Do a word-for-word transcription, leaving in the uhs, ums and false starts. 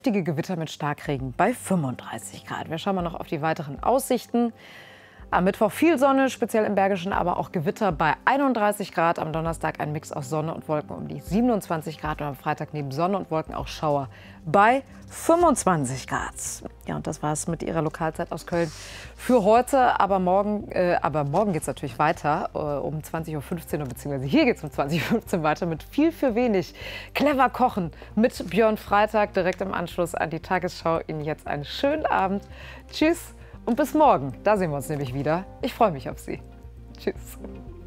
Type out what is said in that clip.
Heftige Gewitter mit Starkregen bei fünfunddreißig Grad. Wir schauen mal noch auf die weiteren Aussichten. Am Mittwoch viel Sonne, speziell im Bergischen, aber auch Gewitter bei einunddreißig Grad. Am Donnerstag ein Mix aus Sonne und Wolken um die siebenundzwanzig Grad. Und am Freitag neben Sonne und Wolken auch Schauer bei fünfundzwanzig Grad. Ja, und das war es mit Ihrer Lokalzeit aus Köln für heute. Aber morgen, äh, aber morgen geht es natürlich weiter äh, um zwanzig Uhr fünfzehn, beziehungsweise hier geht es um zwanzig Uhr fünfzehn weiter mit viel für wenig. Clever kochen mit Björn Freitag direkt im Anschluss an die Tagesschau. Ihnen jetzt einen schönen Abend. Tschüss. Und bis morgen, da sehen wir uns nämlich wieder. Ich freue mich auf Sie. Tschüss.